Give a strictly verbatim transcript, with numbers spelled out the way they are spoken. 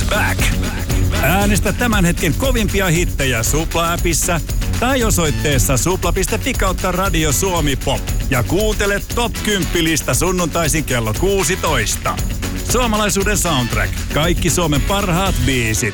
back. Äänestä tämän hetken kovimpia hittejä Supla-appissa tai osoitteessa supla piste fi kautta Radio Suomi Pop. Ja kuuntele Top kymmenen-lista sunnuntaisin kello kuusitoista. Suomalaisuuden soundtrack. Kaikki Suomen parhaat biisit.